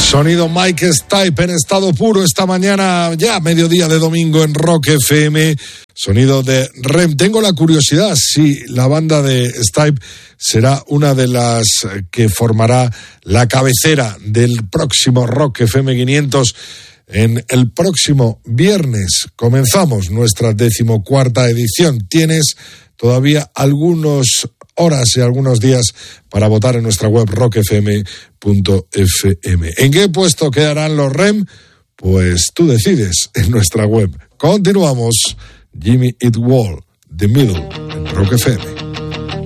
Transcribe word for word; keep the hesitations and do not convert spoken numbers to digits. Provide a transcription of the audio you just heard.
Sonido Mike Stipe en estado puro esta mañana, ya mediodía de domingo en Rock F M. Sonido de R E M. Tengo la curiosidad si la banda de Stipe será una de las que formará la cabecera del próximo Rock F M quinientos en el próximo viernes. Comenzamos nuestra decimocuarta edición. Tienes todavía algunos horas y algunos días para votar en nuestra web rock f m punto f m. ¿En qué puesto quedarán los R E M? Pues tú decides en nuestra web. Continuamos. Jimmy Eat World, The Middle, en Rock F M.